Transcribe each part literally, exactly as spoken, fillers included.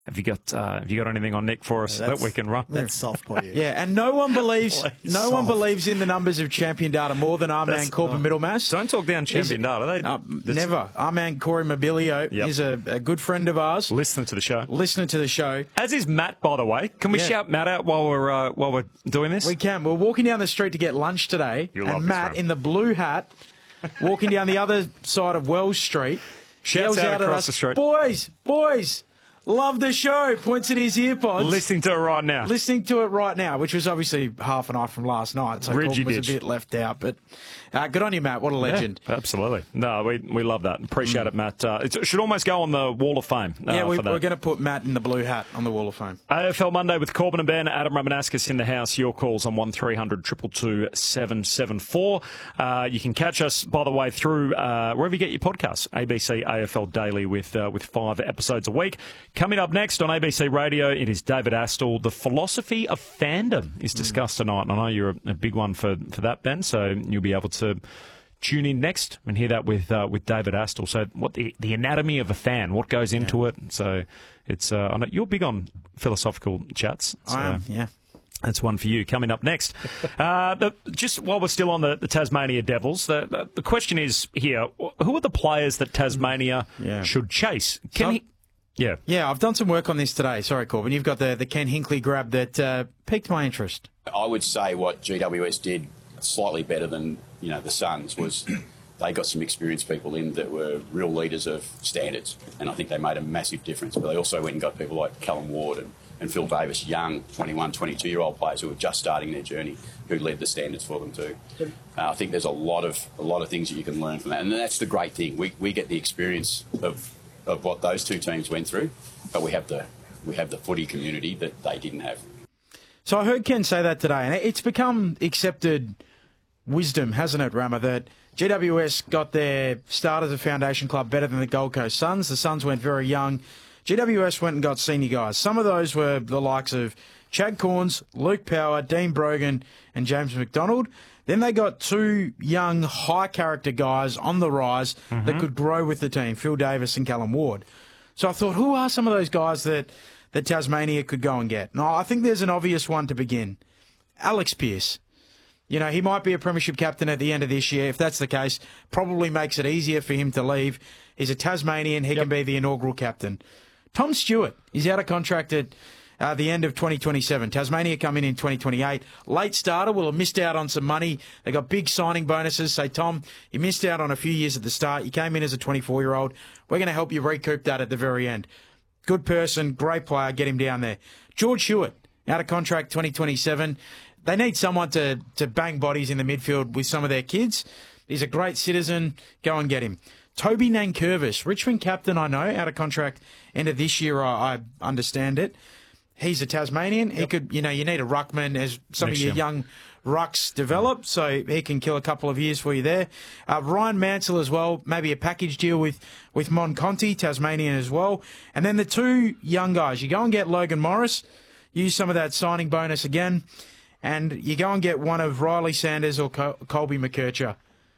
Have you got uh, Have you got anything on Nick for us Yeah, that we can run? That's soft for you. Yeah, and no one believes no soft. one believes in the numbers of champion data more than our man That's- Corbin oh. Middlemass. Don't talk down champion data. They, Uh, that's- never. Our man Corey Mobilio Yep. is a, a good friend of ours. Listen to the show. Listening to the show. As is Matt, by the way. Can we Yeah. shout Matt out while we're uh, while we're doing this? We can. We're walking down the street to get lunch today, You'll love and this, Matt man. in the blue hat, walking down the other side of Wells Street, Shouts yells out out at across us, the street. "Boys, boys, love the show!" Points at his earpods. Listening to it right now. Listening to it right now, which was obviously half an eye from last night, so Reggie Corbin was Ditch. a bit left out. But uh, good on you, Matt. What a legend. Yeah, absolutely. No, we we love that. Appreciate it, Matt. Uh, it should almost go on the Wall of Fame. Uh, Yeah, we, for that. we're going to put Matt in the blue hat on the Wall of Fame. A F L Monday with Corbin and Ben. Adam Ramanauskas in the house. Your calls on one three hundred two two two seven seven four. Uh, you can catch us, by the way, through uh, wherever you get your podcasts. A B C A F L Daily with uh, with five episodes a week. Coming up next on A B C Radio, it is David Astle. The philosophy of fandom is discussed tonight. And I know you're a, a big one for, for that, Ben, so you'll be able to tune in next and hear that with uh, with David Astle. So, what the the anatomy of a fan, what goes into yeah. it. So, it's uh, I know you're big on philosophical chats. So I am, yeah. That's one for you. Coming up next, uh, the, just while we're still on the, the Tasmania Devils, the, the the question is here: who are the players that Tasmania yeah. should chase? Can so, he? Yeah, yeah. I've done some work on this today. Sorry, Corbin. You've got the the Ken Hinkley grab that uh, piqued my interest. I would say what G W S did slightly better than you know the Suns was they got some experienced people in that were real leaders of standards, and I think they made a massive difference. But they also went and got people like Callum Ward and, and Phil Davis, young twenty-one, twenty-two-year-old players who were just starting their journey, who led the standards for them too. Uh, I think there's a lot of a lot of things that you can learn from that, and that's the great thing. We we get the experience of of what those two teams went through, but we have the we have the footy community that they didn't have. So I heard Ken say that today, and it's become accepted wisdom, hasn't it, Rama, that G W S got their start as a foundation club better than the Gold Coast Suns. The Suns went very young. G W S went and got senior guys. Some of those were the likes of Chad Corns, Luke Power, Dean Brogan, and James McDonald. Then they got two young, high-character guys on the rise mm-hmm. that could grow with the team, Phil Davis and Callum Ward. So I thought, who are some of those guys that, that Tasmania could go and get? No, I think there's an obvious one to begin. Alex Pearce. You know, he might be a premiership captain at the end of this year. If that's the case, probably makes it easier for him to leave. He's a Tasmanian. He yep. can be the inaugural captain. Tom Stewart is out of contract at uh, the end of twenty twenty-seven. Tasmania come in in twenty twenty-eight. Late starter, will have missed out on some money. They got big signing bonuses. Say, Tom, you missed out on a few years at the start. You came in as a twenty-four-year-old. We're going to help you recoup that at the very end. Good person, great player. Get him down there. George Hewitt, out of contract twenty twenty-seven. They need someone to, to bang bodies in the midfield with some of their kids. He's a great citizen. Go and get him. Toby Nankervis, Richmond captain, I know, out of contract end of this year, I, I understand it. He's a Tasmanian. Yep. He could, you know, you need a ruckman as some Next of your year. young rucks develop, so he can kill a couple of years for you there. Uh, Ryan Mansell as well, maybe a package deal with, with Mon Conti, Tasmanian as well. And then the two young guys, you go and get Logan Morris, use some of that signing bonus again, and you go and get one of Riley Sanders or Col- Colby McKercher.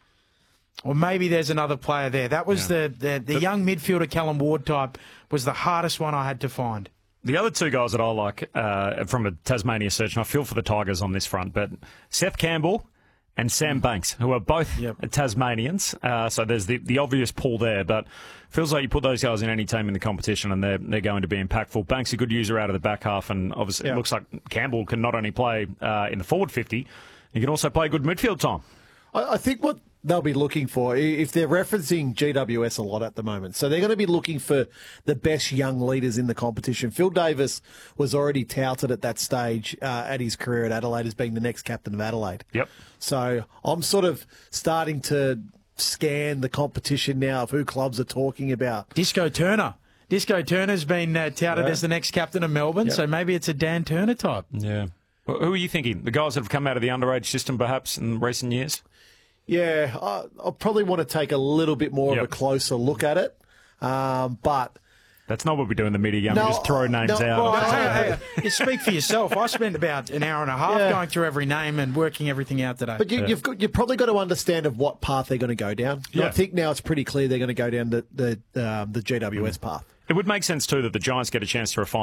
Or maybe there's another player there. That was yeah. the, the, the young midfielder Callum Ward type was the hardest one I had to find. The other two guys that I like uh, from a Tasmania search, and I feel for the Tigers on this front, but Seth Campbell and Sam Banks, who are both yep. Tasmanians. Uh, so there's the, the obvious pull there, but feels like you put those guys in any team in the competition and they're, they're going to be impactful. Banks a good user out of the back half, and obviously yep. it looks like Campbell can not only play uh, in the forward fifty, he can also play good midfield time. I, I think what they'll be looking for, if they're referencing G W S a lot at the moment, so they're going to be looking for the best young leaders in the competition. Phil Davis was already touted at that stage uh, at his career at Adelaide as being the next captain of Adelaide. Yep. So I'm sort of starting to scan the competition now of who clubs are talking about. Disco Turner. Disco Turner's been uh, touted yeah. as the next captain of Melbourne, yep. so maybe it's a Dan Turner type. Yeah. Well, who are you thinking? The guys that have come out of the underage system perhaps in recent years? Yeah, I, I probably want to take a little bit more yep. of a closer look at it, um, but... That's not what we do in the media game. No, we just throw names no, out. Well, hey, hey, you speak for yourself. I spent about an hour and a half yeah. going through every name and working everything out today. But you, yeah. you've got, you've probably got to understand of what path they're going to go down. Yeah. I think now it's pretty clear they're going to go down the the, um, the G W S path. It would make sense too that the Giants get a chance to refine